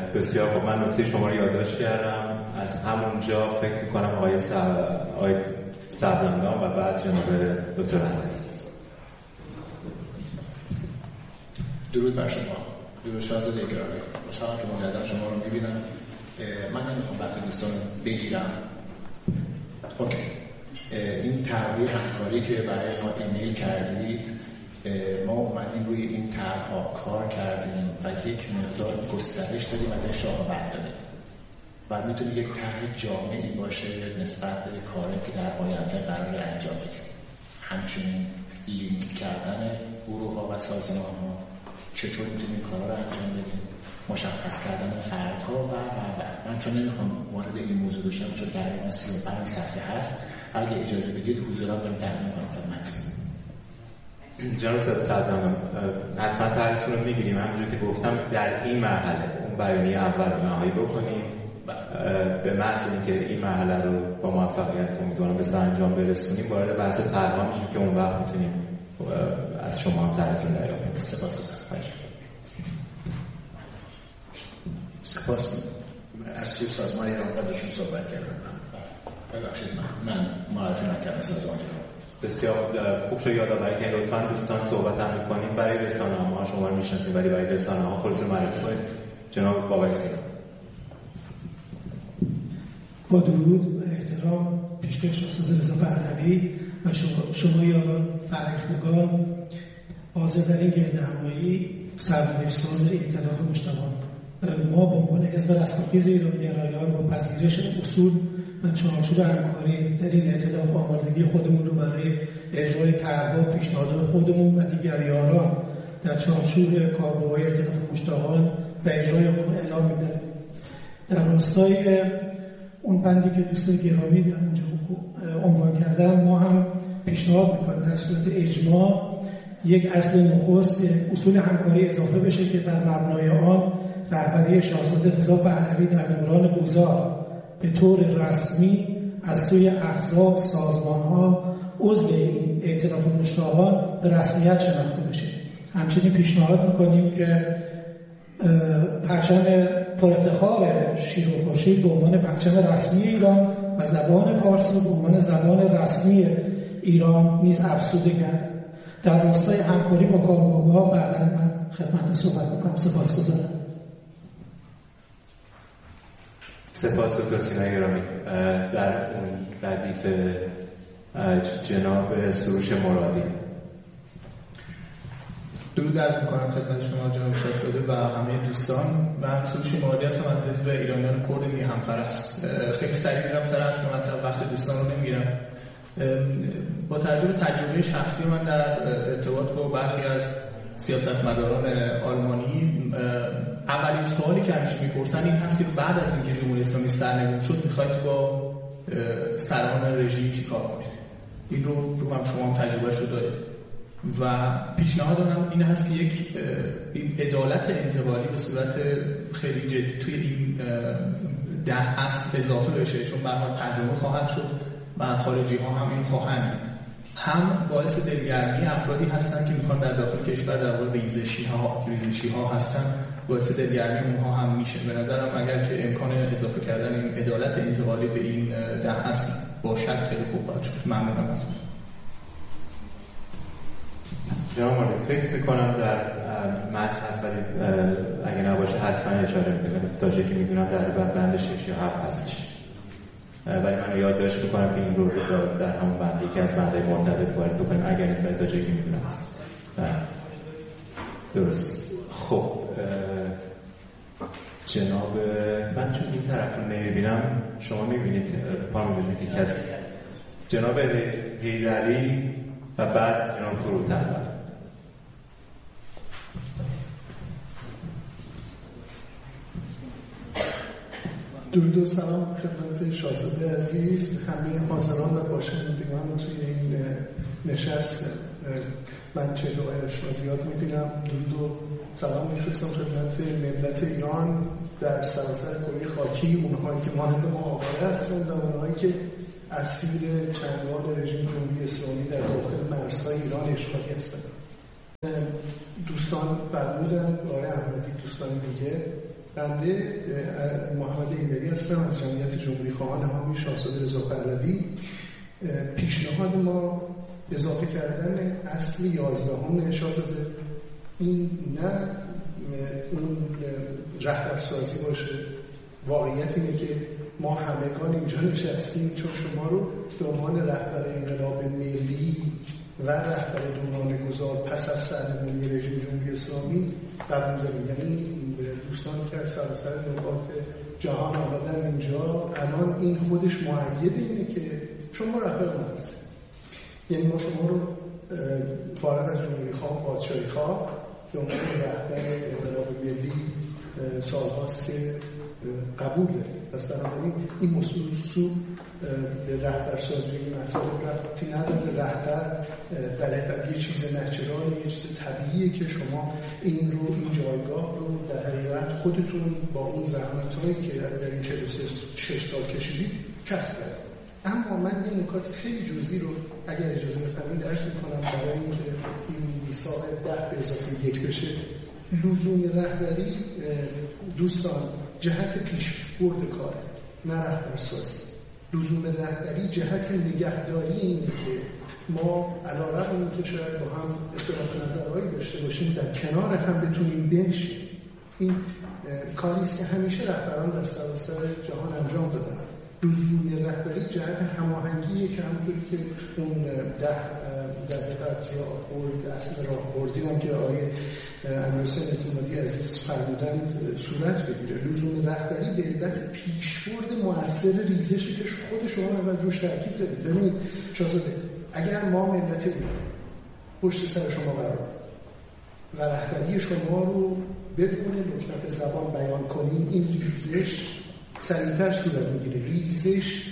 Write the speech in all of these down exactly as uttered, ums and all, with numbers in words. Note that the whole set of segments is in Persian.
بسیار خوب، من نکته شما رو یادداشت کردم. از همونجا فکر میکنم آقای سعداندام و بعد جناب دکتر احمدی. درود بر شما. درود شاهزاده گرامی. خوشحالم که مجددا شما رو میبینم. من نمیخوام وقت دوستان بگیرم. اوکی. این طرحی همکاری که برای ما ایمیل کردید، ما اومدیم روی این طرح‌ها کار کردیم و یک مقدار گسترش دادیم و بهش راه برداریم و میتونه یک طرح جامعی باشه نسبت به کاری که در آینده قرار انجام بدیم. همچنین لینک کردن گروه‌ها و سازمان‌ها، چطور میتونیم کارا رو انجام بدیم، مشخص کردن فردها و و و من چون نمیخوام وارد این موضوع بشم چون تقریبا سی و پنج صفحه هست، اگه اجازه بدید حضورم دارم تقدیم کنم خدمتتون. جناب سعداندام، حتما طرحتون رو میگیریم. همونجور که گفتم در این مرحله اون بیانیه اول رو نهایی بکنیم به محض اینکه این مرحله رو با موفقیت امیدوارم به سرانجام برسونیم وارد بحث طرح‌ها میشیم که اون وقت میتونیم از شما هم طرحتون دریافت کنیم. سپاسگزارم. سپاس از چیز سازمان ایران قدرشون صحبت کردم. ببخشید من من معرفی نکردم سازمان ایران. بسیار خوب شد یادآوری که لطفاً دوستان صحبت هم می‌کنیم. برای رسانه‌ها ما شما رو می‌شناسیم ولی برای رسانه‌ها خودتون معرفی کنید. جناب بابای سینا. با درود و احترام پیشکش شاهزاده رضا پهلوی و شما شما یاران فرهیختگان حاضر در این گردهمایی سرنوشت‌ساز ائتلاف مجتمع. ما به عنوان حزب رستاخیز ایرانگرایان با پذیرش اصول و چارچوب همکاری در این ائتلاف آمادگی خودمون رو برای اجرای طرح‌ها و پیشنهادات خودمون و دیگر یاران در چارچوب کارگروه ائتلاف مشتاقان و اجرای اون اعلام می‌دهیم. در راستای اون بندی که دوست گرامی در اونجا عنوان کردن، ما هم پیشنهاد می‌کنیم در صورت اجماع یک اصل نخست به اصول همکاری اضافه بشه که بر مبنای آن رهبری شاهزاده رضا پهلوی در دوران گذار به طور رسمی از سوی احزاب، سازمان‌ها عضو این ائتلاف مشتاقان به رسمیت شناخته بشه. همچنین پیشنهاد می‌کنیم که پرچم پر افتخار شیر و خورشید به عنوان پرچم رسمی ایران و زبان پارسی به عنوان زبان رسمی ایران نیز افزوده گردد. در راستای همکاری با کارگروه‌ها بعداً من خدمت صحبت می‌کنم. سپاسگزارم. سپاس دکتر سینای گرامی. در اون ردیف جناب سروش مرادی. درود عرض می‌کنم خدمت شما جناب شاهزاده و همه دوستان. من سروش مرادی هستم از حزب ایرانیان کرد میهن‌پرست. خیلی سریع میرم سر اصل مطلب، وقت دوستان رو نمیگیرم. با توجه به تجربه شخصی من در ارتباط با برخی از سیاستمداران آلمانی، اولین سوالی که همیشه میپرسن این هست که بعد از اینکه جمهوری اسلامی سرنگون شد میخواید با سران رژیم چیکار کنید؟ این رو رو هم شما هم تجربهش رو دارید و پیشنهاد من این هست که یک این عدالت انتقالی به صورت خیلی جدی توی این در اصل اضافه بشه، چون به هر حال ترجمه خواهد شد و خارجی ها هم این خواهند دید. هم باعث دلگرمی افرادی هستن که میخوان در داخل کشور در واقع ریزشی ها ریزشی ها هستن، باعث دلگرمی اونها هم میشه. به نظرم اگر که امکان اضافه کردن این عدالت انتقالی به این در اصل باشد خیلی خوب باشه. ممنونم از جناب مالی. فکر میکنم در متن هست ولی اگه نباشه حتما اشاره میکنم تا جایی که میدونم در بند شش یا هفت هستش، ولی من یادداشت میکنم که این رو در همون بند یکی از بندهای مرتبط وارد بکنیم اگر نیست ولی تا جایی که میدونم هست. درست. خب جناب من چون این طرف رو نمیبینم، شما میبینید پا میبینید که کسی جناب حیدری و بعد جناب فروتن. درود و سلام خدمت شاهزاده عزیز، همه حاضران و باشندگان توی این نشست. من چهره و اشرازیات میبینم. درود و سلام میفرستم خدمت ملت ایران در سراسر کره خاکی، اونهایی که مانند ما آواره هستند و اونهایی که اسیر چنگال رژیم جمهوری اسلامی در داخل مرزهای ایران اشغالی هستند. دوستان فرمودن، آقای احمدی دوستان دیگه بنده محمد ایدری هستم از جمعیت جمهوری خواهان حامی شاهزاده رضا پهلوی. پیشنهاد ما اضافه کردن اصل یازدهم شاهزاده این نه اون رهبرسازی باشه. واقعیت اینه که ما همگان اینجا نشستیم چون شما رو به عنوان رهبر انقلاب ملی و رهبر دوران گذار پس از سرنگونی رژیم جمهوری اسلامی قبول داریم. یعنی دوستانی که از سراسر نقاط جهان آمدن اینجا الان این خودش مؤید اینه که شما رهبر ما هستید. یعنی ما شما رو فارغ از جمهوری خواه پادشاهی خواه به عنوان رهبر انقلاب ملی سالهاست که قبول داریم. پس بنابراین این موضوع به رهبرسازی مطالب ربطی نداره. رهبر در حقیقت یه چیز نچرالی، یه چیز طبیعیه که شما این رو این جایگاه رو در حقیقت خودتون با اون زحمت‌هایی که در این چهل و شش سال کشیدید کسب کردید. اما من این نکات خیلی جزئی رو اگر اجازه بفرمایید عرض می‌کنم برای اینکه این میثاق ده به اضافه یک بشه. لزوم رهبری دوستان جهت پیشبرد کار نه رهبرسازی. لزوم رهبری جهت نگهداری اینه که ما علیرغم اینکه شاید با هم اختلاف نظرهایی داشته باشیم در کنار هم بتونیم بنشیم. این کاری است که همیشه رهبران در سراسر جهان انجام دادن. لزوم رهبری جهت هماهنگیه که همونطوری که اون ده در حقیقت یا اول اصل راهبردی هم که آقای امیرحسین اعتمادی عزیز فرمودند صورت بگیره. لزوم رهبری به علت پیشبرد مؤثر ریزشی که خود شما اول روش تاکید دارید. ببینید شاهزاده، اگر ما ملت پشت سر شما قرار و رهبری شما رو بدون لکنت زبان بیان کنیم، این ریزش سریعتر صورت میگیره. ریزش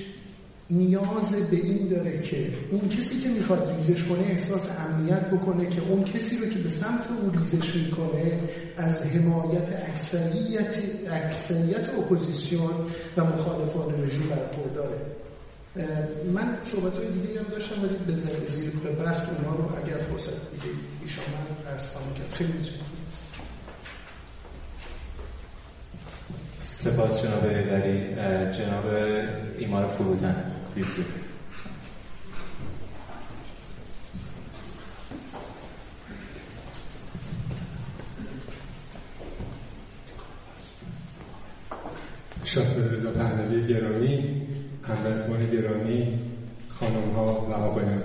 نیاز به این داره که اون کسی که میخواد ریزش کنه احساس امنیت بکنه که اون کسی رو که به سمت اون ریزش میکنه از حمایت اکثریت اکثریت اپوزیسیون و مخالفان رژیم برخورداره. من صحبت‌های دیگه هم داشتم ولی به زیر به وقت اونا رو اگر فرصت دیگه ایشان من عرض خواهم کرد. خیلی متشکرم. سپاس جناب ایدری. جناب ایمار فروتن بیسی. شاهزاده رضا پهلوی گرامی، همرزمان گرامی، خانم‌ها و آقایان،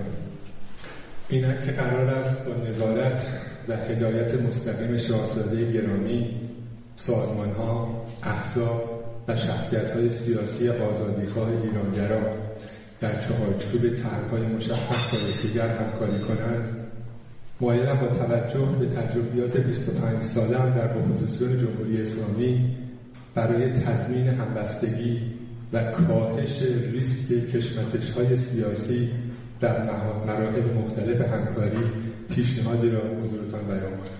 اینک که قرار است با نظارت و هدایت مستقیم شاهزاده گرامی سازمان‌ها، احزاب و شخصیت‌های سیاسی آزادیخواه ایرانگرا در چارچوب طرح‌های مشخص با یکدیگر همکاری کنند، مایلم با توجه به تجربیات بیست و پنج ساله‌ام در اپوزیسیون جمهوری اسلامی برای تضمین همبستگی و کاهش ریسک کشمکش‌های سیاسی در مراحل مختلف همکاری پیشنهادی را حضورتان بیان کنم.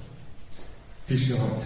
پیشنهاد: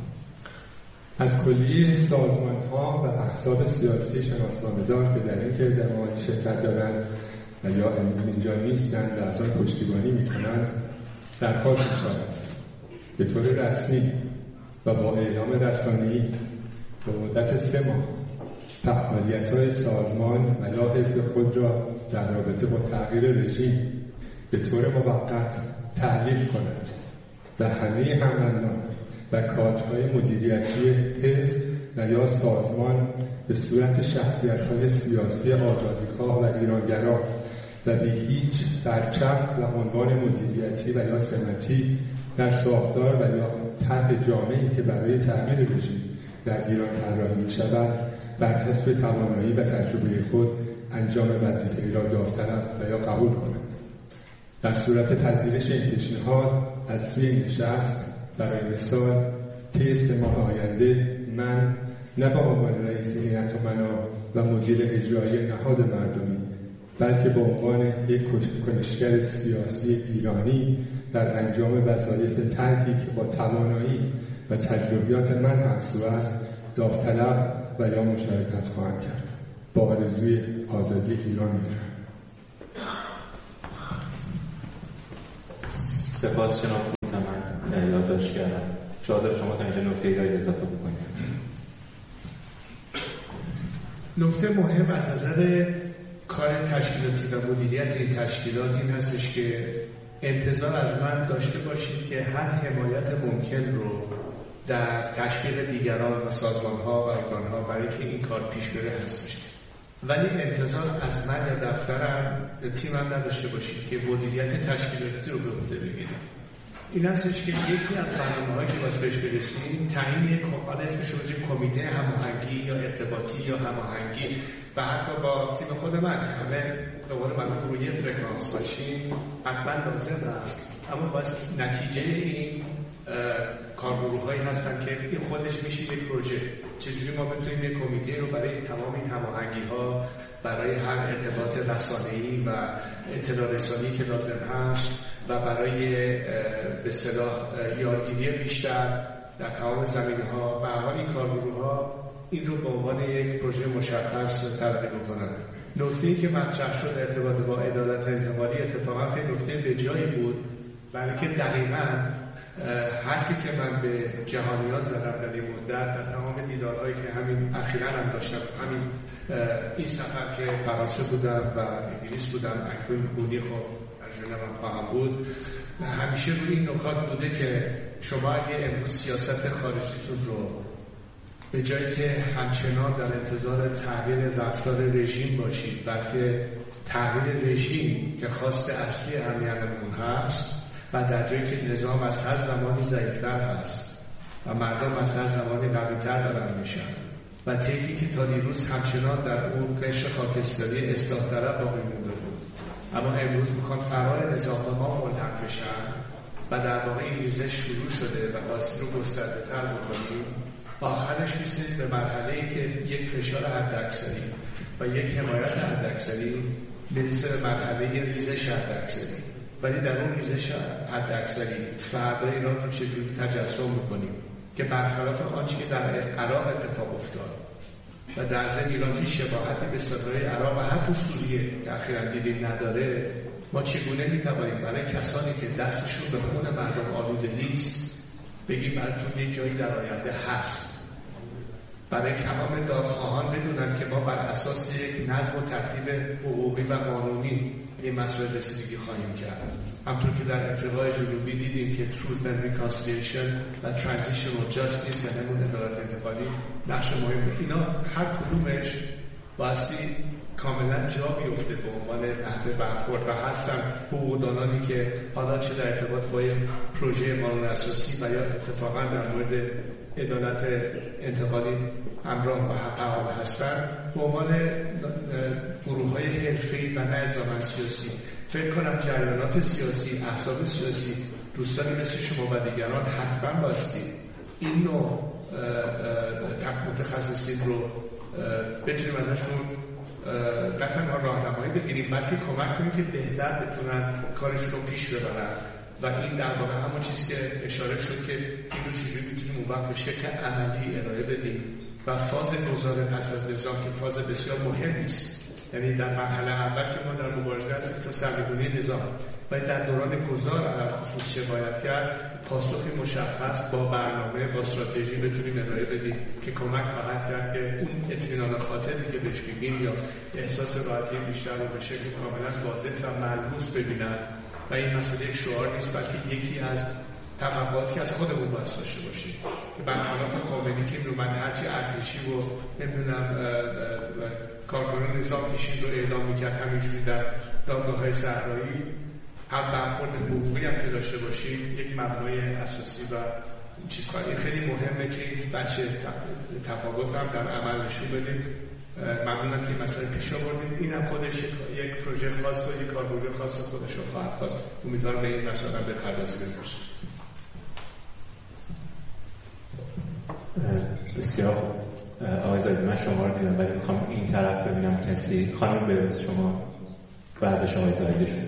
از کلیه سازمان‌ها و احزاب سیاسی شناسنامه‌دار که در این گردهمایی شرکت دارند و یا اینجا نیستند و از آن پشتیبانی می‌کنند درخواست می‌شود به طور رسمی و با اعلام رسانه‌ای به مدت سه ماه فعالیت‌های سازمان و یا حزب خود را در رابطه با تغییر رژیم به طور موقت تعلیق کند و همه هم‌نامه‌ها و کادرهای مدیریتی حزب و یا سازمان به صورت شخصیت‌های سیاسی آزادیخواه و ایرانگرا و به هیچ برچسب و عنوان مدیریتی و یا سمتی در ساختار و یا طرح جامعی که برای تغییر رژیم در ایران طراحی می‌شود بر حسب توانایی و تجربه خود انجام وظیفه‌ای را داوطلب و یا قبول کنند. در صورت پذیرش این پیشنهاد از سوی این نشست برای مثال طی سه ماه آینده من نه به عنوان رئیس هیئت امنا و مدیر اجرایی نهاد مردمی بلکه به عنوان یک کنشگر سیاسی ایرانی در انجام وظایف طرحی که با توانایی و تجربیات من همسو است داوطلب و یا مشارکت خواهم کرد. با آرزوی آزادی ایران می‌دارم. سپاس جناب فروتن. من یادداشت کردم. شاید شما تا اینجا نکته‌ای دارید اضافه بکنید؟ نکته مهم از نظر کار تشکیلاتی و مدیریت این تشکیلات این هستش که انتظار از من داشته باشید که هر حمایت ممکن رو در تشکیل دیگران و سازمان‌ها و ارگان‌ها برای که این کار پیش بره هستش. ولی انتظار از من یا دفترم تیمم نداشته باشید که مدیریت تشکیلاتی رو به عهده بگیرید. این هستش که یکی از برنامه‌هایی که واسه بهش برسیم تعیین یک حالا اسمش رو کمیته هماهنگی یا ارتباطی یا هماهنگی و حتی با تیم خود من که همه به قول معروف روی یک فرکانس باشیم حتما لازم است. اما باز نتیجه این کارگروه‌هایی هستن که این خودش میشه یک پروژه. چجوری ما بتونیم یک کمیته رو برای تمام این هماهنگی‌ها، برای هر ارتباط رسانه‌ای و اطلاع رسانی که لازم هست و برای به اصطلاح یادگیری بیشتر در تمام زمینه‌ها و هر این کارگروه‌ها این رو به عنوان یک پروژه مشخص تلقی بکنن. نکته‌ای که مطرح شد ارتباط با عدالت انتقالی اتفاقا خیلی نکته به جایی بود، برای که دقیقاً حرفی که من به جهانیان زدم در این مدت در تمام دیدارهایی که همین اخیراً هم داشتم، همین این سفر که فرانسه بودم و انگلیس بودم، اکنون مونیخ و ژنو خواهم بود، همیشه روی این نکات بوده که شما اگه امروز سیاست خارجیتون رو به جایی که همچنان در انتظار تغییر رفتار رژیم باشید، بلکه تغییر رژیم که خواست اصلی همینمون هست و در جایی که نظام از هر زمانی ضعیفتر هست و مردم از هر زمانی قوی‌تر دارن میشن و تیکی که تا دیروز همچنان در اون قشر خاکستری اصلاح طلب باقی مونده بود، اما امروز میخوان فرار نظام ما ملحق بشن و در واقع این ریزش شروع شده و باستی رو گسترده تر بکنیم. آخرش میسید به مرحله‌ای که یک فشار حداکثری و یک حمایت حداکثری میرسه به مرحله ریزش حداکثری. ولی در اون ریزش حداکثری فردا ایران رو چجوری تجسم میکنیم که برخلاف آنچه که در عراق اتفاق افتاد و در ضمن ایران هیچ شباهتی به صدای عراق و حتی سوریه که اخیراً دیدیم نداره، ما چگونه میتوانیم برای کسانی که دستشون به خون مردم آلوده نیست بگیم براتون یک جایی در آینده هست، برای تمام دادخواهان بدونن که ما بر اساس یک نظم و ترتیب حقوقی و قانونی این مسئله رسیدگی خواهیم کرد. همطور که در افریقای جنوبی دیدیم که Truth and Reconciliation و Transitional Justice یعنی همون عدالت انتقالی نقش مهم. اینا هر کدومش بایستی کاملا جا بیفته به عنوان تحت برخورد و هستن حقوقدانانی که حالا چه در ارتباط با پروژه قانون اساسی و یا اتفاقا در مورد عدالت انتقالی همراه و فعال هستن به عنوان گروه‌های حرفه‌ای و نه الزاماً سیاسی. فکر کنم جریانات سیاسی، احزاب سیاسی، دوستانی مثل شما و دیگران حتما باستی این نوع متخصصین رو بتونیم ازشون نه تنها راهنمایی بگیریم بلکه کمک کنیم که بهتر بتونن کارشون رو پیش ببرن و این در واقع همون چیزی که اشاره شد که این رو چجوری میتونیم اون وقت به شکل عملی ارائه بدیم و فاز گذار پس از نظام که فاز بسیار مهمی است. یعنی در مرحله اول که ما در مبارزه هستیم تو سرنگونی نظام و در دوران گذار علل خصوص چه باید کرد پاسخی مشخص با برنامه با استراتژی بتونیم ارائه بدیم که کمک خواهد کرد که اون اطمینان خاطری که بهش میگیم یا احساس راحتی بیشتر رو به شکل کاملا واضح و ملموس ببینن و این مسئله شعار نیست بلکه یکی از طبقاتی که از خودمون باید داشته باشیم که برخلاف خامنه‌ای که رو منهج ارتشی و نمیدونم کارکنان نظام پیشین رو اعلام میکرد همینجوری در دادگاه‌های صحرایی هم برخورد حقوقی هم که داشته باشیم یک مبنای اساسی و چیزها خیلی مهمه که این بچه تفاوت هم در عمل نشون بدیم. ممنونم که این مسئله پیش آوردیم. این هم خودش یک پروژه خاص و یک کارگروه خاص خودش رو خواهد خواست. امیدوارم به این مسئله بپردازیم امروز. بسیار خوب. آقای زاهدی من شما رو دیدم ولی میخوام این طرف ببینم کسی خانم بروز شما بعدش آقای زاهدی شما.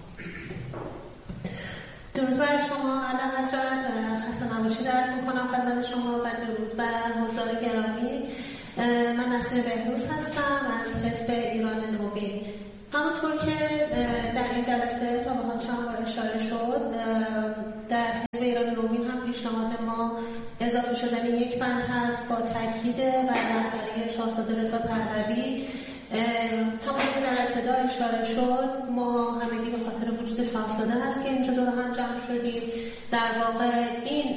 درود بر شما اعلی حضرت، خسته نباشید عرض میکنم خدمت شما و درود بر حضار گرامی. من نسیم بهروز هستم از حزب ایران نوین. همونطور که در این جلسه تا به حال چند بار اشاره شد، در حزب ایران نوین هم پیشنهاد ما اضافه شدن یک بند هست با تاکید بر رهبری شاهزاده رضا پهلوی. همونطور که در ابتدا اشاره شد، ما همگی به خاطر وجود شاهزاده هست که اینجا دور هم جمع شدیم. در واقع این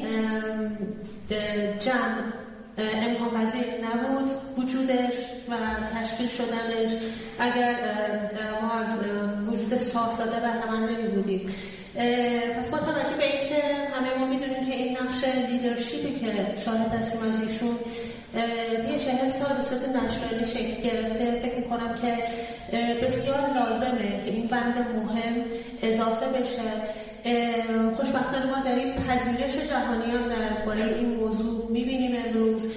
جمع امکان پذیر نبود وجودش و تشکیل شدنش اگر ما از وجود شاهزاده بهره مند نمی بودیم. پس با توجه به اینکه همه ما میدونیم که این نقش لیدرشیپی که شاهد هستیم از ایشون یه چهل سال به صورت نشریالی شکل گرفته، فکر میکنم که بسیار لازمه که این بند مهم اضافه بشه. خوشبختانه ما داریم پذیرش جهانی هم درباره این موضوع میبینیم امروز.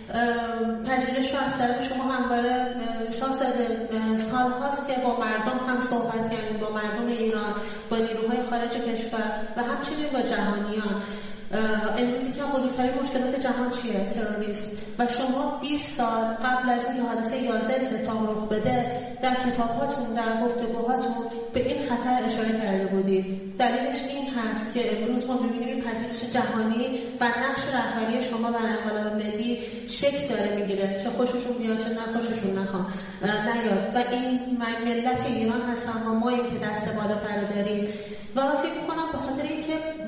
پذیرش رو از طرف شما همواره شاهزاده سال هاست که با مردم هم صحبت کردیم، با مردم ایران، با نیروهای خارج کشور و همچنین با جهانیان. امروزی که بزرگترین مشکلات جهان چیه؟ تروریسم. و شما بیست سال قبل از این حادثه یازده سپتامبر رخ بده در کتاباتون، در گفتگوهاتون به این خطر اشاره کرده بودید. دلیلش این هست که امروز ما ببینیم پذیرش جهانی و نقش رهبری شما بر انقلاب ملی شکل داره میگیره، چه خوششون بیاد چه نه خوششون نخوام نیاد. و این ملت ایران هستن و ما این که دست بالاتر داریم. و فکر می‌کنم به خاطر اینکه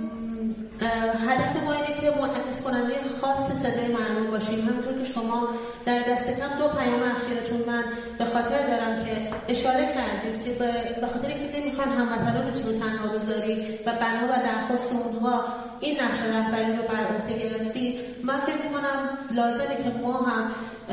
هدف ما اینه که منعکس کننده خواست صدای مردم باشیم. همونطور که شما در دست کم دو پیام اخیرتون من به خاطر دارم که اشاره کردید که به خاطر اینکه نمیخوان هموطنانتون رو تنها بذارید و بنا و درخواست اونها این نقش رهبری رو بر عهده گرفتید. من فکر می‌کنم لازمه که ما هم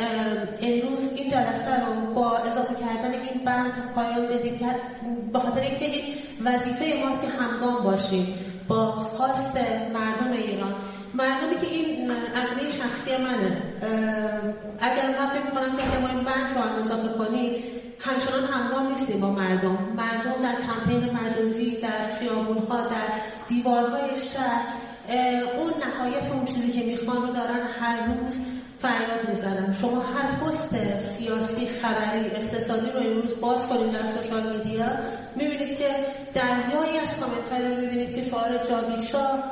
امروز این جلسه رو با اضافه کردن این بند پایان بدیم که به خاطر اینکه این وظیفه ماست که همگام باشیم با خواست مردم ایران. مردمی که این عقیده شخصی منه، اگر من فکر کنم که اگر ما این بند رو هم اضافه کنیم همچنان همگام نیستیم با مردم. مردم در کمپین مجازی، در خیابون‌ها، در دیوارهای شهر اون نهایت اون چیزی که میخوان رو دارن هر روز فریاد میزنن. شما هر پست سیاسی، خبری، اقتصادی رو امروز باز کنید در سوشال میدیا، میبینید که دریایی از کامنت‌ها رو میبینید که شعار جاوید شاه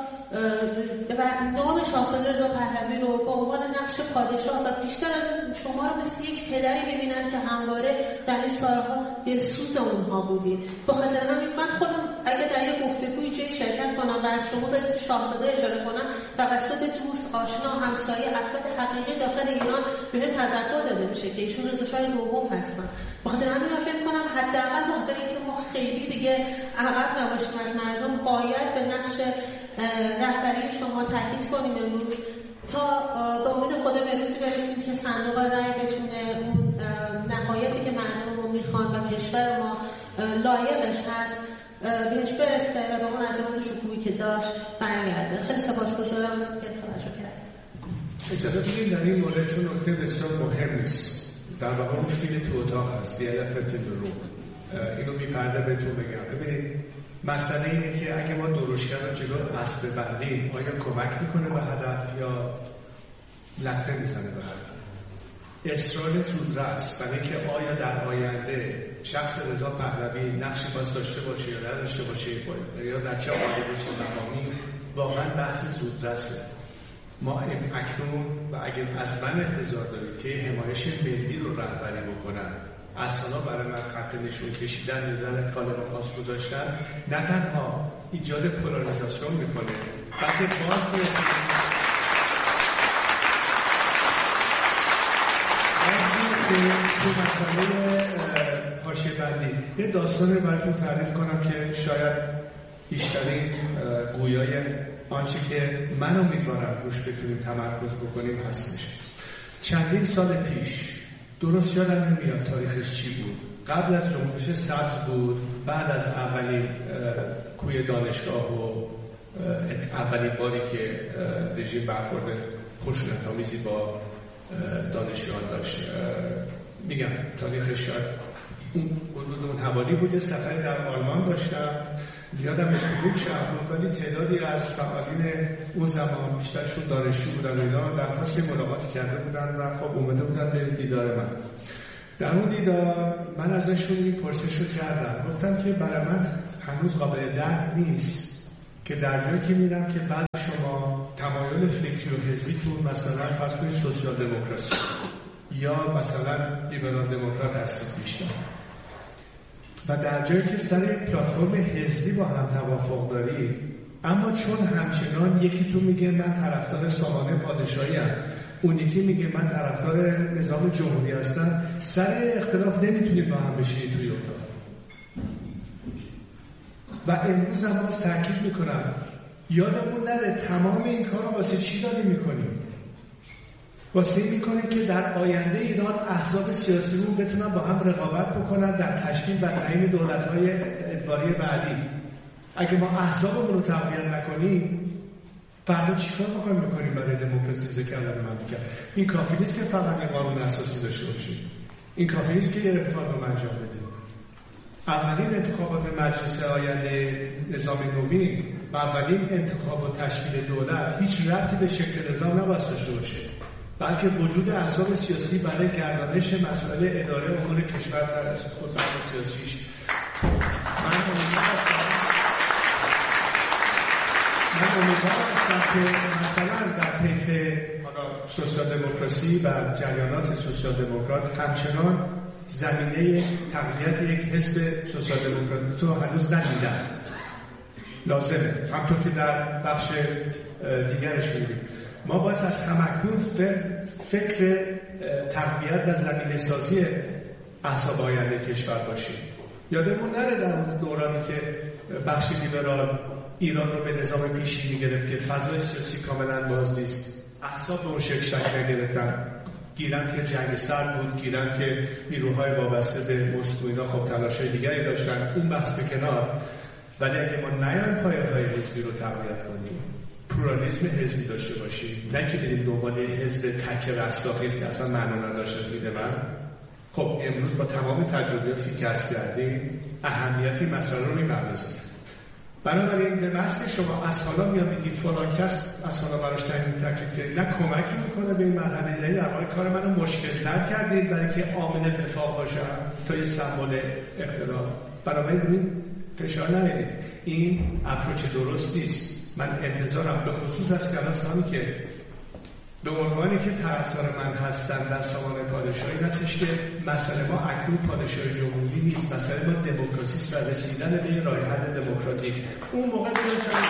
و نام شاهزاده رضا پهلوی رو به عنوان نقش پادشاه و بیشتر از شما رو مثل یک پدری ببینن که همواره در این سالها دلسوز اونها بودیم. به خاطر همین من خودم اگه در یک گفتگوی جای شرکت کنم و از شما به اسم شاهزاده اشاره کنم، توسط دوست، آشنا، همسایه، افراد حقیقی داخل ایران بهش تذکر داده میشه که ایشون رضا شاه دوم هستن. به خاطر همین من فکر کنم حداقل به خاطر اینکه ما خیلی دیگه عقب نباشیم از مردم، باید به نقش رهبری شما تاکید کنیم امروز تا به امید خدا به روزی برسیم که صندوق رای بتونه اون نهایتی که مردم رو میخوان و کشور ما لایقش هست بهش برسه و به اون عظمت شکوهی که داشت برگرده. خیلی سپاسگزارم از اینکه توجه کردید. اجازه بدید در این مورد چون نکته بسیار مهم نیست، در واقع اون فیل تو اتاق هست، دی الفنت این رو اینو میپرده بهتون بگم. ببینید مسئله اینه که اگه ما درشکن رو جلو اسب ببندیم آیا کمک میکنه به هدف یا لطفه میزنه به هدف؟ اصرار زودرس برای که آیا در آینده شخص رضا پهلوی نقشی باز داشته باشه یا نداشته باشه یا در چه آینده چه مقامی، واقعا بحث زودرسه. ما اکنون و اگر از من انتظار دارید که حمایش ملی رو رهبری بکنن، اصلا برای من خط نشون کشیدن دیدن کالم خاص گذاشتن نه تنها ایجاد پولاریزاسیون میکنه بلکه باز برسید تو مسئله حاشیه بندی یه داستانی براتون تعریف کنم که شاید بیشترین گویای آنچه که من امیدوارم روش بتونیم تمرکز بکنیم هستش. چندین سال پیش، درست یادم نمیاد تاریخش چی بود، قبل از جنبش سبز بود، بعد از اولین کوی دانشگاه و اولین باری که رژیم برخورد خشونت‌آمیزی با دانشجویان داشت، میگم تاریخش شاید حدود اون حوالی بود. سفری در آلمان داشتم، یادم از کدوم شهر بود، ولی تعدادی از فعالین اون زمان بیشترشون دانشجو بودن و اینا درخواست ملاقاتی کرده بودن و خب اومده بودن به دیدار من. در اون دیدار من ازشون این پرسش رو کردم، گفتم که برای من هنوز قابل درک نیست که در جایی که میدم که بعض شما تمایل مدل فکری و حزبیتون مثلا فرض کنید سوسیال دموکراسی یا مثلا لیبرال دموکرات هستید بیشتر و در جایی که سر پلتفرم حزبی با هم توافق دارید، اما چون همچنان یکیتون میگه من طرفدار سامانه پادشاهی ام، اون یکی میگه من طرفدار نظام جمهوری هستم، سر اختلاف نمیتونید با هم بشینید توی اتاق. و امروز هم باز تاکید میکنم یادمون نره تمام این کار رو واسه چی داریم میکنیم؟ واسه این میکنیم که در آینده ایران احزاب سیاسی رو بتونن با هم رقابت بکنن در تشکیل و تعیین دولت‌های ادواری بعدی. اگه ما احزابمون رو تقویت نکنیم فردا چیکار می‌خوایم بکنیم برای دموکراتیزه کردن مملکت؟ این کافی نیست که فقط یه قانون اساسی داشته باشیم. این کافی نیست که یه رفراندوم انجام بدیم. اولین انتخابات مجلس آینده نظام نوین و اولین انتخاب و تشکیل دولت هیچ ربطی به شکل نظام نباید داشته باشه، بلکه وجود احزاب سیاسی برای گردانش مسائل اداره امور کشور در قدرت سیاسیش. من امیدوارم هستم که مثلا در طیف سوسیال دموکراسی و جریانات سوسیال دموکرات همچنان زمینه تقویت یک حزب سوسیال دموکرات تو هنوز ندیدن. لازمه همطور که در بخش دیگرش می‌بینیم. ما باید از همکنون فکر تقویت و زمینه سازی احزاب آینده کشور باشیم. یادمون نره در اون دورانی که بخش لیبرال ایران رو به نظام پیشی می‌گرفت که فضای سیاسی کاملا باز نیست، احزاب به اون شکل شکل نگرفتن، گیرن که جنگ سرد بود، گیرن که نیروهای وابسته به مسکو اینا خب تلاش‌های دیگری داشتن، اون بحث به کنار. ولی اگه ما نیان پایه‌های حزبی رو تقویت کنیم، پلورالیسم حزبی داشته باشیم، نه که بریم دنبال حزب تک رستاخیز که اصلا معنا نداشت از دید من، خب امروز با تمام تجربیاتی که کسب کردیم اهمیتی مسئله رو می‌پردازیم. بنابراین به واسه شما از حالا میاد میگید فلان کس از حالا براش تعیین تکلیف که نه کمکی میکنه به این مرحله، یعنی در واقع کار منو مشکل‌تر کردید برای که عامل اتفاق باشم تا یه سمبل اختلاف. بنابراین فشار نیارید، این اپروچ درست نیست. من انتظارم به خصوص از کلاسانی که به عنوانی که طرفدار من هستن در سامان پادشاهی هستش که مسئله ما اکنون پادشاهی جمهوری نیست، مسئله ما دموکراسی و رسیدن به یه راه حل دموکراتیک. اون موقع داشتن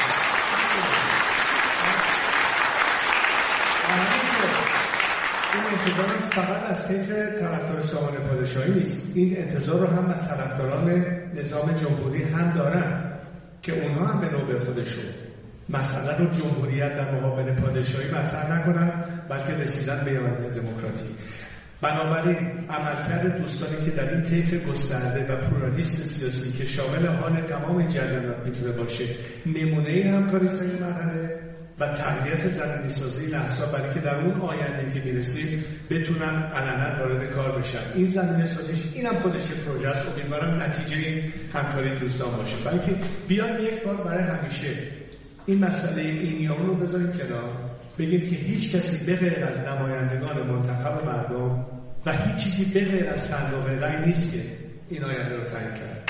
این انتظار فقط از طیف طرفدار سامان پادشاهی نیست، این انتظار رو هم از طرفداران نظام جمهوری هم دارن که اونها هم به نوبه خودشون مسئله رو جمهوریت در مقابل پادشاهی مطرح نکنن، بلکه رسیدن به آینده دموکراتیک. بنابراین عملکرد دوستانی که در این طیف گسترده و پلورالیست سیاسی که شامل حال تمام جریانات میتونه باشه، نمونه همکاری است این مرحله و تقویت زمینه‌سازی لحظه برای که در اون آینده که میرسیم بتونن علنا وارد کار بشن. این زمینه‌سازیش اینم خودش پروژه است. امیدوارم نتیجه این همکاری دوستان باشه. بلکه بیایم یک بار برای همیشه این مسئله این یا اون رو بذاریم کنار، بگیم که هیچ کسی به غیر از نمایندگان منتخب مردم و هیچ چیزی به غیر از صندوق رأی نیست که این آینده رو تعیین کرد.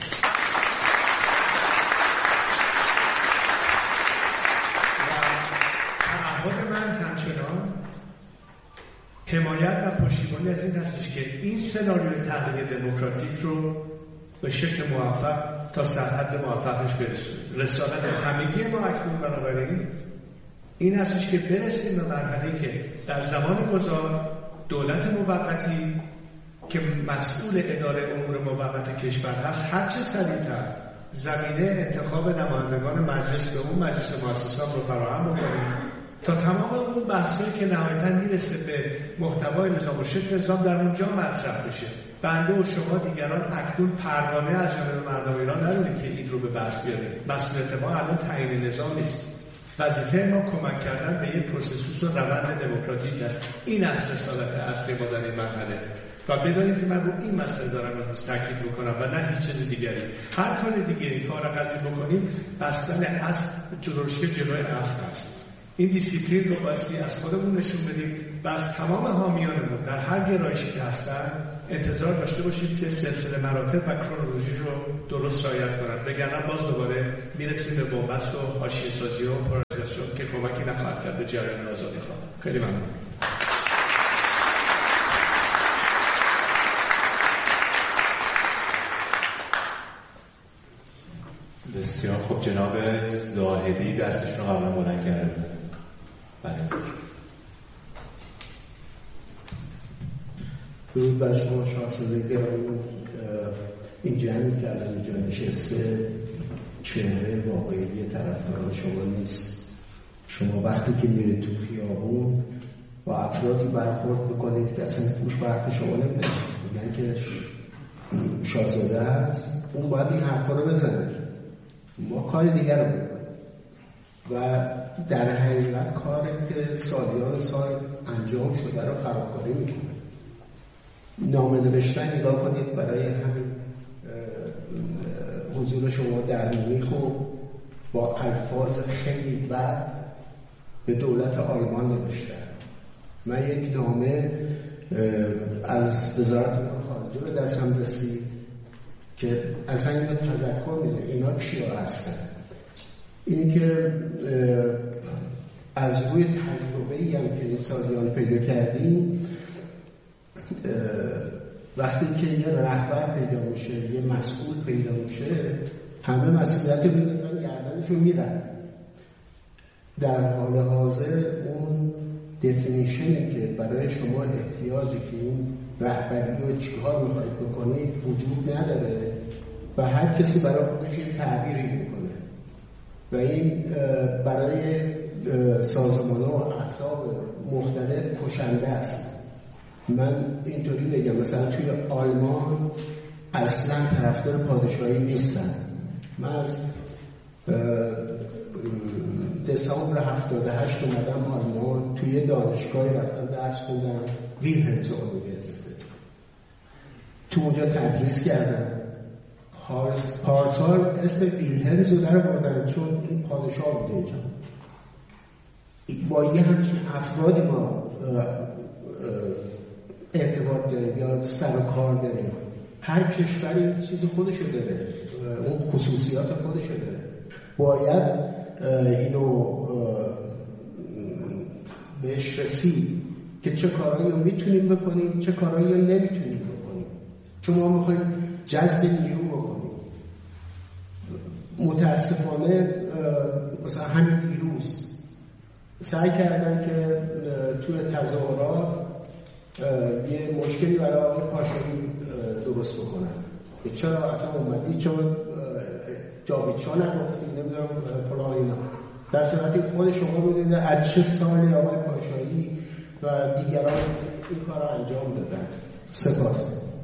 تعهد من همچنان حمایت و پشتیبانی از این هستش که این سناریوی تغییر دموکراتیک رو به شکل موفق تا سرحد موفقش برسونیم. رسالت همگی ما اکنون بنابراین این هستش که برسیم به مرحله‌ای که در زمان گذار دولت موقتی که مسئول اداره امور موقت کشور هست هر چه سریعتر زمینه انتخاب نمایندگان مجلس به اون مجلس مؤسسان رو فراهم بکنیم تا تمام اون بحثایی که نهایتاً میرسه به محتوای نظام و شکل نظام در اونجا مطرح بشه. بنده و شما دیگران اکنون پروانه از جانب مردم ایران نداریم که این رو به بحث بیاریم. مسئولیت ما الان تعیین نظام نیست. وظیفه ما کمک کردن به یک پروسس و روند دموکراتیک است. این است رسالت اصلی ما در این مرحله. و بدانید که من رو این مسئله دارم امروز تاکید میکنم و نه هیچ چیز دیگری. هر کار دیگری فارغ از این بکنیم بستن اصل جلوشکه جلوی اصل است. این دیسیپلین رو بایستی از خودمون نشون بدیم و از تمام حامیانمون در هر گرایشی که هستن انتظار داشته باشیم که سلسله مراتب و کرونولوژی رو درست رعایت کنن، وگرنه باز دوباره میرسیم به بنبست و حاشیه سازی و پولارایزاسیون که کمکی نخواهد کرد به جریان آزادی خواه. خیلی ممنون. بسیار خب، جناب زاهدی دستشون رو قبلا بلند کرده. بله. درود بر شما شاهزاده گرامی. این جمعی که الان اینجا نشسته چهره واقعی طرفداران شما نیست. شما وقتی که میرید تو خیابون با افرادی برخورد بکنید که اصلا گوش به حرف شما نمیدن، میگن که شاهزاده هست، اون باید این حرفا رو بزنه، ما کار دیگر رو بکنیم. و در حقیقت کاری که سالیان سال انجام شده رو خرابکاری میکنه. نامه نوشتن نگاه کنید، برای همین حضور شما در مونیخ و با الفاظ خیلی بد به دولت آلمان نوشتن. من یک نامه از وزارت امور خارجه به دستم رسید که اصلا اینو تذکر میده اینا کیا هستن. این که از روی تجربه‌ای هم که این سالیان پیدا کردیم، وقتی که یه رهبر پیدا میشه، یه مسئول پیدا میشه، همه مسئولیت رو میدازن گردنشون میرن. در حال حاضر اون دفینیشنی که برای شما احتیاجی که این رهبری رو چیکار میخواید بکنید وجود نداره و هر کسی برای خودش یه تعبیری میکنه و این برای سازمان‌ها و احزاب مختلف کشنده است. من اینطوری بگم، مثلا توی آلمان اصلا طرفدار پادشاهی نیستن. من از دسامبر هفتاد و هشت اومدم آلمان، توی دانشگاهی رفتم درس خوندم، ویلهلمز اونیورسیته، تو اونجا تدریس کردم. پارسال اسم ویلهلمز رو در بردن چون این پادشاه بوده اینجا. با یه همچین افرادی ما ارتباط داریم یا سر و کار داریم. هر کشوری چیز خودشو داره، اون خصوصیات خودشو داره. باید اینو بهش رسید که چه کارهایی رو میتونیم بکنیم، چه کارهایی رو نمیتونیم بکنیم. چون ما میخوایم جذب نیرو بکنیم. متاسفانه مثلا همین دیروز سعی کردن که توی تظاهرات یه مشکلی برای آقای پاشایی درست بکنن. چرا اصلا اومدی؟ چون جاویدشاه نگفتی، نمیدونم فلان اینا. در صورتی خود شما میدونید از چه سالی آقای پاشایی و دیگران این کار رو انجام دادن. سپاس.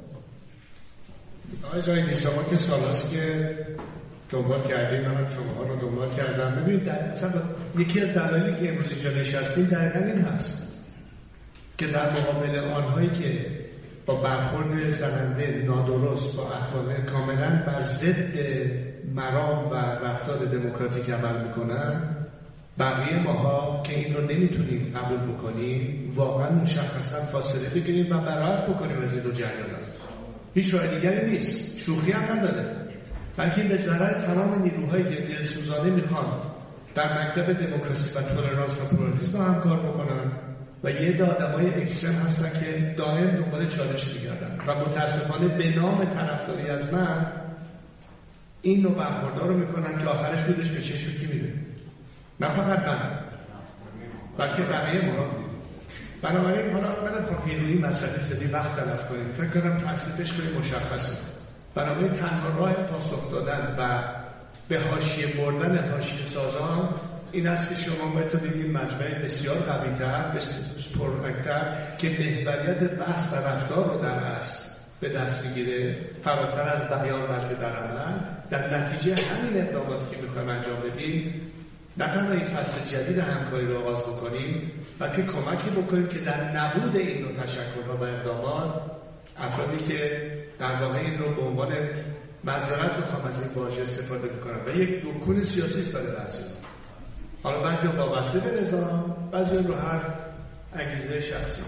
آقای زاهدی، شما که سالاست که دنبال کردیم، منم شما رو دنبال کردم. ببینید در اصلا یکی از دلایلی که امروز اینجا نشستیم دقیقاً این هست که در مقابل آنهایی که با برخورد زننده نادرست با اخلاق کاملا بر ضد مرام و رفتار دموکراتیک عمل میکنن، بقیه ماها که این رو نمیتونیم قبول بکنیم واقعا مشخصا فاصله بگیریم و براعت بکنیم از این دو جریان. هیچ راه دیگری نیست، شوخی هم نداره، بلکه به ضرر تمام نیروهایی که دلسوزانه میخوان در مکتب دموکراسی و تولرانس و پلورالیسم هم کار بکنن و یه عده آدمای اکسترم هستن که دائم دنبال چالش میگردن و متاسفانه به نام طرفداری از من این نوع برخوردها رو میکنن که آخرش بودش به چشم کی میره. نه فقط من، بلکه بقیه ما. بنابراین حالا من نمیخوام پیروی مسئله سدی وقت تلف کنیم، فکر کنم تأثیرش خیلی مشخصه. بنابراین تنها راه پاسخ دادن و به حاشیه بردن حاشیه سازان این است که شما باید تو بگید مجمع بسیار قوی‌تر، بسیار پررنگ‌تر که محوریت بحث و رفتار رو در اصل به دست میگیره، فراتر از بیان بلکه در عمل. در نتیجه همین اقداماتی که میخوایم انجام بدیم، نه تنها این فصل جدید همکاری رو آغاز بکنیم، بلکه کمکی بکنیم که در نبود این نوع تشکل‌ها و اقدامات، افرادی که در واقع این رو به عنوان معذرت بخوام از این واژه استفاده میکنن و یک دکون سیاسی است برای بعضی. حالا بعضی وابسته به نظام، بعضی رو هر انگیزه شخصی.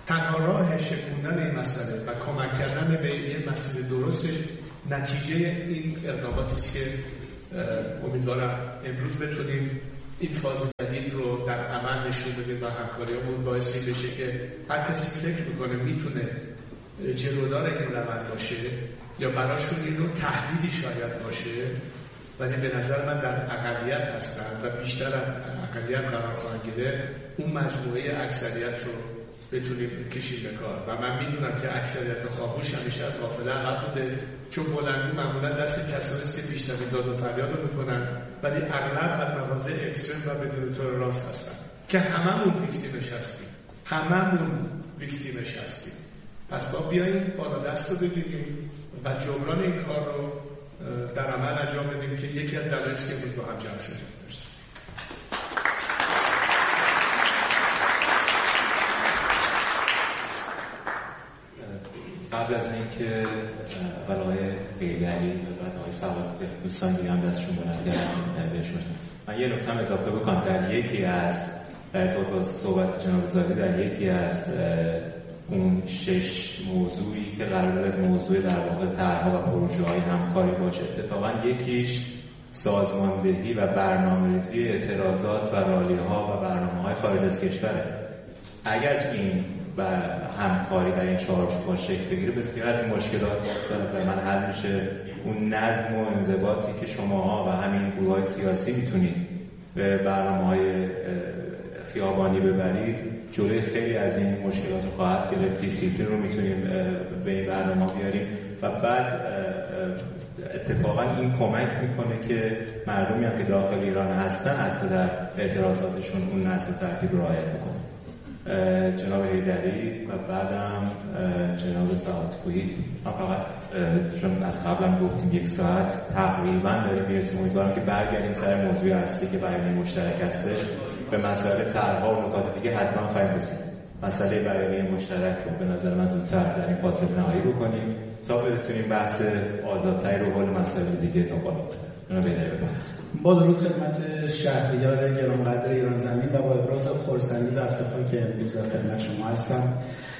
تنها راه شکوندن این مسئله و کمک کردن به این مسئله درستش نتیجه این اقداماتی است که امیدوارم امروز بتونیم این فاز جدید رو در عمل نشون بدیم و همکاریامون باعث این بشه که هر کسی فکر میکنه میتونه جلودار این روند باشه یا براشون این رو تهدیدی شاید باشه، ولی به نظر من در اقلیت هستن و بیشتر از اقلیت قرار خواهند گرفت، اون مجموعه اکثریت رو بتونیم کشید به کار. و من میدونم که اکثریت خواهوش همیشه از قافله عقب بوده، چون بلندی معمولا دست کسانی است که بیشتر داد و فریاد رو میکنن، ولی اغلب از مواضع اکستریم و بدون تولرانس هستن که هممون ویکتیمش هستیم، هممون ویکتیمش هستیم. پس با بیاییم بالا دست رو بگیریم و جبران این کار رو در عمل انجام بدیم که یکی از دلایلی است که امروز با هم جمع شدیم. قبل از اینکه اول آقای قیلی و بعد آقای سواد دوستان دیگه هم دستشون بلند کردن بهشون، من یه نکته اضافه بکنم. در یکی از در طور صحبت جناب زادی در یکی از اون شش موضوعی که قرار موضوع در واقع طرح‌ها و پروژه‌های همکاری باشه، اتفاقا یکیش سازماندهی و برنامه‌ریزی اعتراضات و رالی‌ها و برنامه‌های خارج از کشوره. اگر این و همکاری در این چارچوب‌ها شکل بگیره، بسیار از این مشکلات به نظر من حل میشه. اون نظم و انضباطی که شماها و همین گروه‌های سیاسی میتونید به برنامه‌های خیابانی ببرید، جلوی خیلی از این مشکلات رو خواهد گرفت. دیسیپلین رو میتونیم به این برنامه بیاریم و بعد اتفاقا این کمک میکنه که مردمی هم که داخل ایران هستن حتی در اعتراضاتشون اون نظم و ترتیب رو رعایت بکنن. جناب حیدری و بعدم جناب سعادت‌گویی. من فقط چون از قبلم گفتیم یک ساعت تقریبا داریم میرسیم، امیدوارم که برگردیم سر موضوع اصلی که بیانیه مشترک هستش. به مسائل طرح‌ها و نکات دیگه حتما خواهیم رسید. مسئله بیانیه مشترک رو به نظر من زودتر در این فاصله نهایی بکنیم تا بتونیم بحث آزادتری رو حول مسائل دیگه دنبال کنیم. با درود خدمت شهریار گرانقدر ایران زمین و با ابراز خرسندی و افتخار که امروز در خدمت شما هستم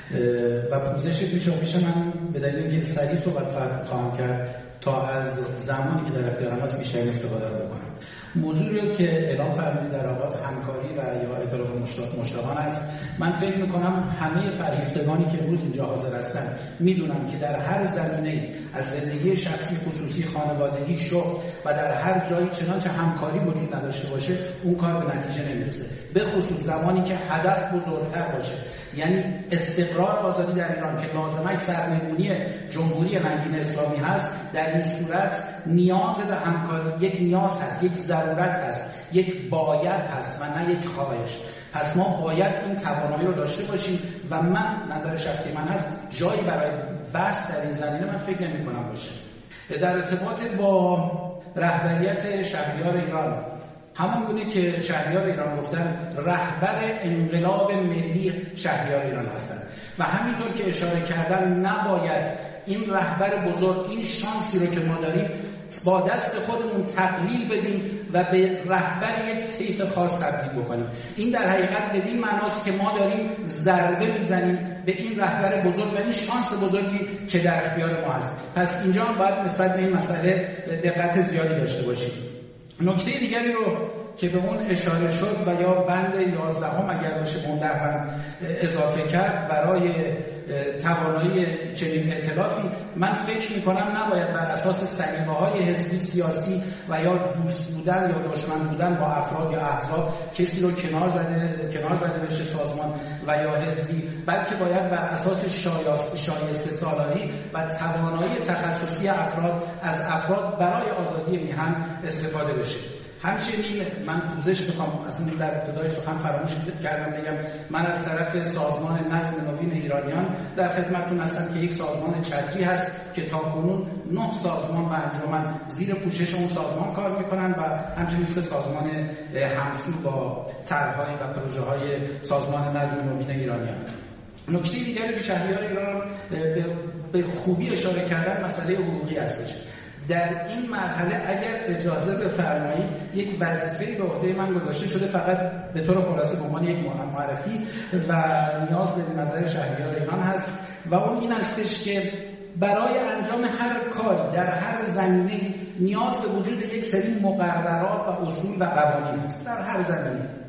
و پوزش پیشاپیش من به دلیل اینکه سریع صحبت خواهم کرد تا از زمانی که در اختیارم هست بیشتر استفاده بکنم. موضوعی رو که اعلام فرمودید در آغاز همکاری و یا ائتلاف مشتاقان است، من فکر میکنم همه فرهیختگانی که امروز اینجا حاضر هستن میدونم که در هر زمینه از زندگی شخصی، خصوصی، خانوادگی، شغل و در هر جایی چنانچه همکاری وجود نداشته باشه اون کار به نتیجه نمیرسه، به خصوص زمانی که هدف بزرگتر باشه، یعنی استقرار آزادی در ایران که لازمش سرنگونی جمهوری رنگین اسلامی هست. در این صورت نیاز به همکاری یک نیاز هست، یک ضرورت هست، یک باید هست و نه یک خواهش. پس ما باید این توانایی رو داشته باشیم و من نظر شخصی من هست جایی برای بحث در این زمینه من فکر نمی کنم باشه. در ارتباط با رهبریت شهریار ایران، همون گونه که شهریار ایران گفتن رهبر انقلاب ملی شهریار ایران هستند و همینطور که اشاره کردن نباید این رهبر بزرگ، این شانسی رو که ما داریم با دست خودمون تقلیل بدیم و به رهبر یک طیف خاص تبدیل بکنیم. این در حقیقت بدین معناست که ما داریم ضربه میزنیم به این رهبر بزرگ و این شانس بزرگی که در اختیار ما هست. پس اینجا هم باید نسبت به این مسئله دقت زیادی داشته باشیم. نکته دیگری رو که به اون اشاره شد و یا بند یازدهم اگر باشه مندرهم اضافه کرد برای توانایی چنین ائتلافی، من فکر میکنم نباید بر اساس سلیقه‌های حزبی سیاسی و یا دوست بودن یا دشمن بودن با افراد یا احزاب کسی رو کنار زده کنار زده بشه سازمان و یا حزبی، بلکه باید بر اساس شایسته سالاری و توانایی تخصصی افراد از افراد برای آزادی میهن استفاده بشه. همچنین من پوزش میخوام، اصلا در ابتدای سخن فراموش کردم بگم من از طرف سازمان نظم نوین ایرانیان در خدمتتون هستم که یک سازمان چتری هست که تاکنون نه سازمان و انجمن زیر پوشش اون سازمان کار میکنن و همچنین سه سازمان همسو با طرح‌های و پروژه‌های سازمان نظم نوین ایرانیان. نکته دیگری که شهریار ایران به خوبی اشاره کردن مسئله حقوقی هستش. در این مرحله اگر اجازه بفرمایید یک وظیفه به عهده من گذاشته شده، فقط به طور خلاصه به عنوان یک معرفی و نیاز به نظر شهریار ایران هست و اون این هستش که برای انجام هر کاری در هر زمینه نیاز به وجود یک سری مقررات و اصول و قوانین است در هر زمینه.